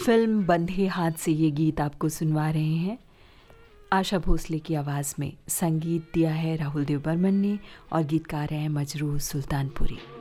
Film बंधे हाथ से ये गीत आपको सुनवा रहे हैं। आशा भोसले की आवाज़ में संगीत दिया है राहुल देव बर्मन ने और गीतकार हैं मजरूह सुल्तानपुरी।